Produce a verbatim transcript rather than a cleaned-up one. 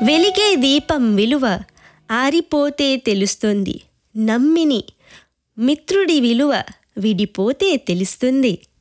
వెలిగే దీపం విలువ ఆరిపోతే తెలుస్తుంది. నమ్మిని మిత్రుడి విలువ విడిపోతే తెలుస్తుంది.